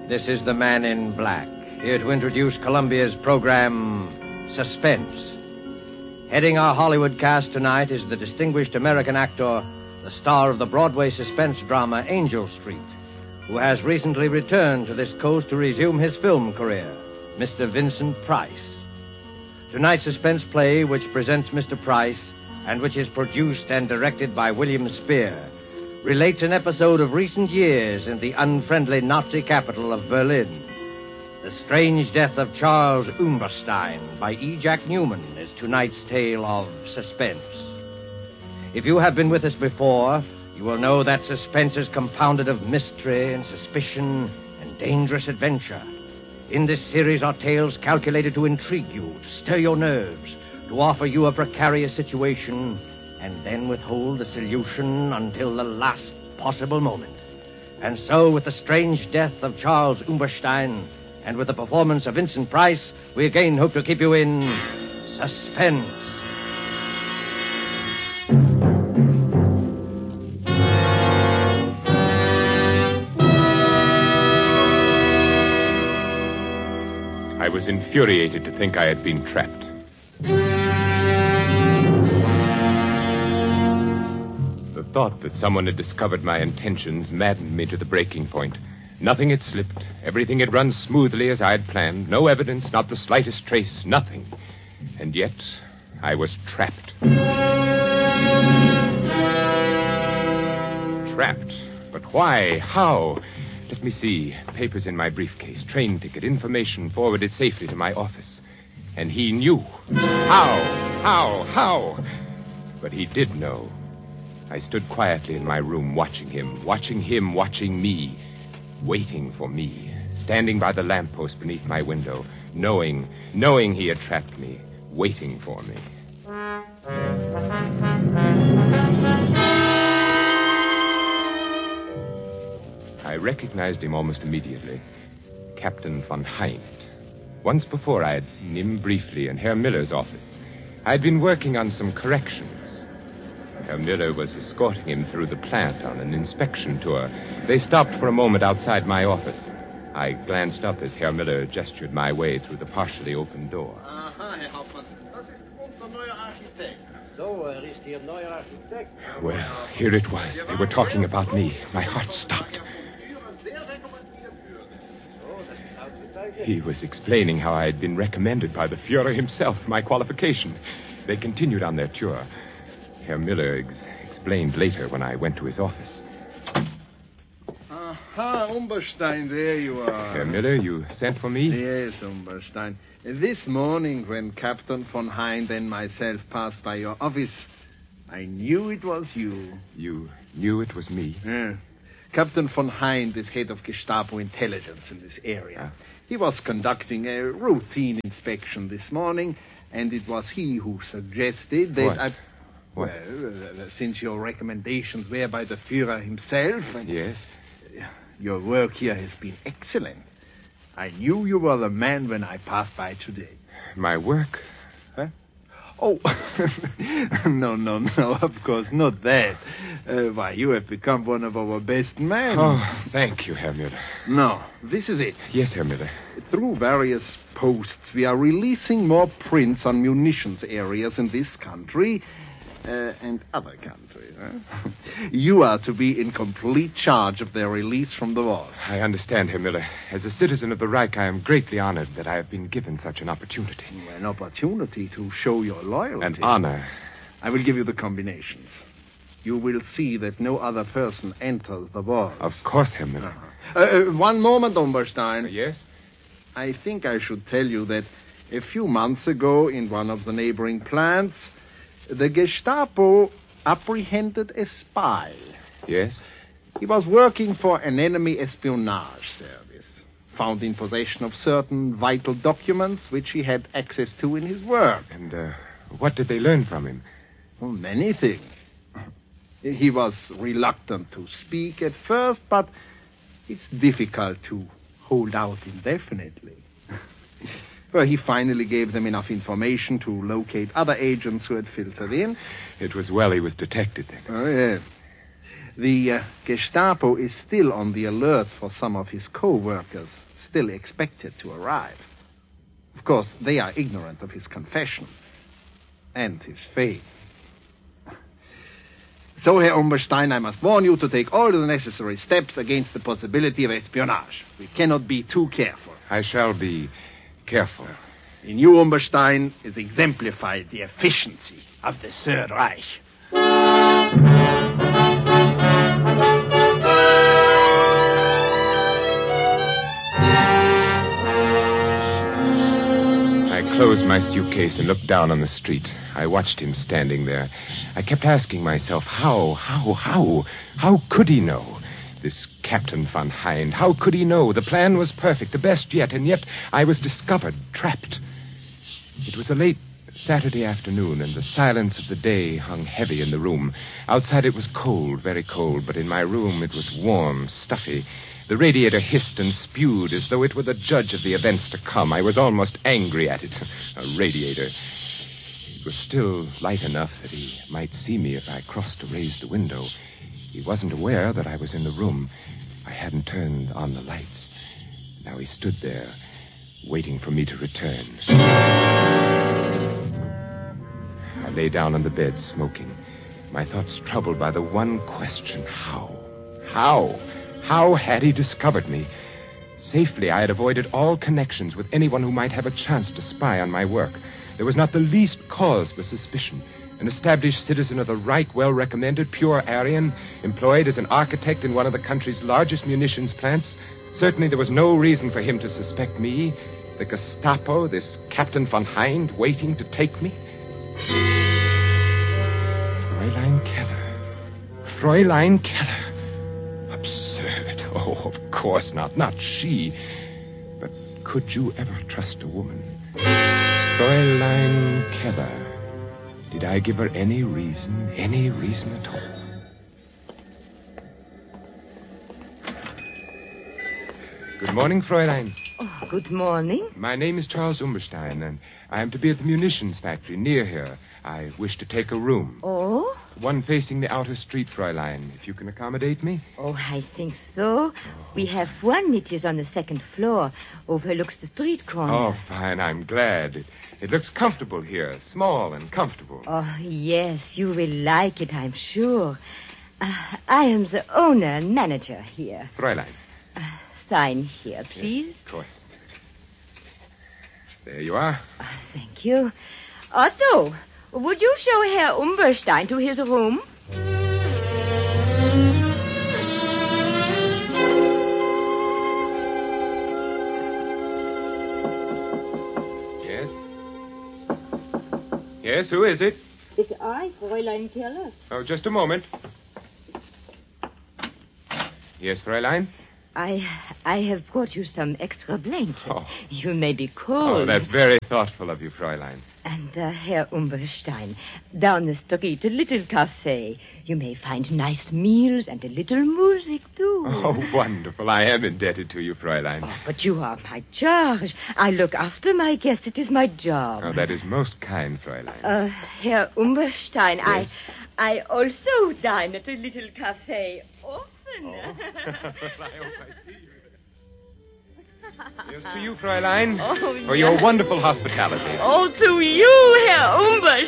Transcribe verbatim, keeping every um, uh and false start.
This is the Man in Black, here to introduce Columbia's program, Suspense. Heading our Hollywood cast tonight is the distinguished American actor, the star of the Broadway suspense drama Angel Street, who has recently returned to this coast to resume his film career, Mister Vincent Price. Tonight's suspense play, which presents Mister Price, and which is produced and directed by William Spear, relates an episode of recent years in the unfriendly Nazi capital of Berlin. The Strange Death of Charles Umberstein by E. Jack Newman is tonight's tale of suspense. If you have been with us before, you will know that suspense is compounded of mystery and suspicion and dangerous adventure. In this series are tales calculated to intrigue you, to stir your nerves, to offer you a precarious situation, and then withhold the solution until the last possible moment. And so, with the strange death of Charles Umberstein, and with the performance of Vincent Price, we again hope to keep you in suspense. I was infuriated to think I had been trapped. The thought that someone had discovered my intentions maddened me to the breaking point. Nothing had slipped. Everything had run smoothly as I had planned. No evidence, not the slightest trace, nothing. And yet, I was trapped. Trapped? But why? How? Let me see. Papers in my briefcase, train ticket, information forwarded safely to my office. And he knew. How? How? How? But he did know. I stood quietly in my room watching him, watching him, watching me, waiting for me, standing by the lamppost beneath my window, knowing, knowing he had trapped me, waiting for me. I recognized him almost immediately. Captain von Hind. Once before I had seen him briefly in Herr Miller's office. I had been working on some corrections. Herr Miller was escorting him through the plant on an inspection tour. They stopped for a moment outside my office. I glanced up as Herr Miller gestured my way through the partially open door. Aha, Herr Hauptmann. Das ist unser neuer Architekt. So, er ist Ihr neuer Architekt. Well, here it was. They were talking about me. My heart stopped. He was explaining how I had been recommended by the Führer himself, my qualification. They continued on their tour. Herr Miller ex- explained later when I went to his office. Aha, Umberstein, there you are. Herr Miller, you sent for me? Yes, Umberstein. This morning, when Captain von Hind and myself passed by your office, I knew it was you. You knew it was me? Yeah. Captain von Hind is head of Gestapo intelligence in this area. Huh? He was conducting a routine inspection this morning, and it was he who suggested that What? I... What? Well, uh, since your recommendations were by the Führer himself... And Yes? your work here has been excellent. I knew you were the man when I passed by today. My work? Huh? Oh, no, no, no, of course, not that. Uh, why, you have become one of our best men. Oh, thank you, Herr Miller. No, this is it. Yes, Herr Miller. Through various posts, we are releasing more prints on munitions areas in this country uh, and other countries. Huh? You are to be in complete charge of their release from the war. I understand, Herr Miller. As a citizen of the Reich, I am greatly honored that I have been given such an opportunity. An opportunity to show your loyalty. An honor. I will give you the combinations. You will see that no other person enters the war. Of course, Herr Miller. Uh-huh. Uh, uh, one moment, Umberstein. Uh, yes? I think I should tell you that a few months ago, in one of the neighboring plants, the Gestapo apprehended a spy. Yes? He was working for an enemy espionage service, found in possession of certain vital documents which he had access to in his work. And uh, what did they learn from him? Well, many things. He was reluctant to speak at first, but it's difficult to hold out indefinitely. Well, he finally gave them enough information to locate other agents who had filtered in. It was well he was detected then. Oh, yes. The uh, Gestapo is still on the alert for some of his co-workers, still expected to arrive. Of course, they are ignorant of his confession and his fate. So, Herr Umberstein, I must warn you to take all the necessary steps against the possibility of espionage. We cannot be too careful. I shall be careful. In you, Umberstein, is exemplified the efficiency of the Third Reich. I closed my suitcase and looked down on the street. I watched him standing there. I kept asking myself, how, how, how, how could he know? This Captain von Hind, how could he know? The plan was perfect, the best yet, and yet I was discovered, trapped. It was a late Saturday afternoon, and the silence of the day hung heavy in the room. Outside it was cold, very cold, but in my room it was warm, stuffy. The radiator hissed and spewed as though it were the judge of the events to come. I was almost angry at it. A radiator. It was still light enough that he might see me if I crossed to raise the window. He wasn't aware that I was in the room. I hadn't turned on the lights. Now he stood there, waiting for me to return. I lay down on the bed, smoking, my thoughts troubled by the one question, how? How? How had he discovered me? Safely, I had avoided all connections with anyone who might have a chance to spy on my work. There was not the least cause for suspicion. An established citizen of the Reich, well-recommended, pure Aryan, employed as an architect in one of the country's largest munitions plants. Certainly there was no reason for him to suspect me. The Gestapo, this Captain von Hind, waiting to take me. Fräulein Keller. Fräulein Keller. Absurd. Oh, of course not. Not she. But could you ever trust a woman? Fräulein Keller. Did I give her any reason, any reason at all? Good morning, Fräulein. Oh, good morning. My name is Charles Umberstein, and I am to be at the munitions factory near here. I wish to take a room. Oh? One facing the outer street, Fräulein, if you can accommodate me. Oh, I think so. We have one. It is on the second floor, overlooks the street corner. Oh, fine. I'm glad. It, it looks comfortable here, small and comfortable. Oh, yes, you will like it, I'm sure. Uh, I am the owner and manager here. Fräulein. Uh, sign here, please. Yes, of course. There you are. Uh, thank you. Otto, would you show Herr Umberstein to his room? Yes? Yes, who is it? It's I, Fräulein Keller. Oh, just a moment. Yes, Fräulein? I I have brought you some extra blankets. Oh. You may be cold. Oh, that's very thoughtful of you, Fräulein. And uh, Herr Umberstein, down the street, a little cafe. You may find nice meals and a little music, too. Oh, wonderful. I am indebted to you, Fräulein. Oh, but you are my charge. I look after my guests. It is my job. Oh, that is most kind, Fräulein. Uh, Herr Umberstein, Yes? I I also dine at a little cafe often. Oh. I hope I see you. Here's to you, Fräulein, Oh, for yes. your wonderful hospitality. Oh, to you, Herr Umberstein.